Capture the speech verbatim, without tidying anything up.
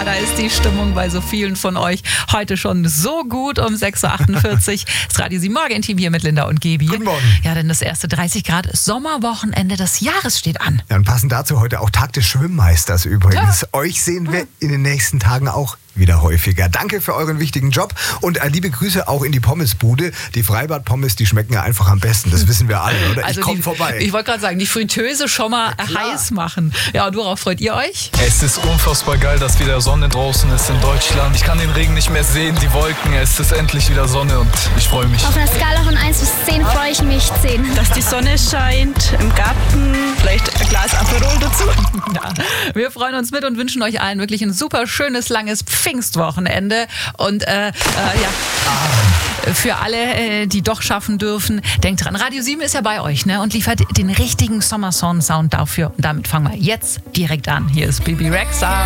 Ja, da ist die Stimmung bei so vielen von euch heute schon so gut um sechs Uhr achtundvierzig. Das Radio sieben Morgen-Team hier mit Linda und Gebi. Guten Morgen. Ja, denn das erste dreißig Grad Sommerwochenende des Jahres steht an. Ja, und passend dazu heute auch Tag des Schwimmmeisters übrigens. Ja. Euch sehen wir in den nächsten Tagen auch wieder häufiger. Danke für euren wichtigen Job und äh, liebe Grüße auch in die Pommesbude. Die Freibad-Pommes, die schmecken ja einfach am besten. Das wissen wir alle, oder? Also ich komme die, vorbei. Ich wollte gerade sagen, die Fritteuse schon mal heiß machen. Ja, und worauf freut ihr euch? Es ist unfassbar geil, dass wieder Sonne draußen ist in Deutschland. Ich kann den Regen nicht mehr sehen, die Wolken. Es ist endlich wieder Sonne und ich freue mich. Auf einer Skala von eins bis zehn freue ich mich zehn. Dass die Sonne scheint im Garten, vielleicht ein Glas Aperol dazu. Ja, wir freuen uns mit und wünschen euch allen wirklich ein super schönes, langes Pfingstwochenende. Und äh, äh, ja, für alle, äh, die doch schaffen dürfen, denkt dran, Radio sieben ist ja bei euch, ne, und liefert den richtigen Sommersong-Sound dafür. Und damit fangen wir jetzt direkt an. Hier ist Bibi Rexha.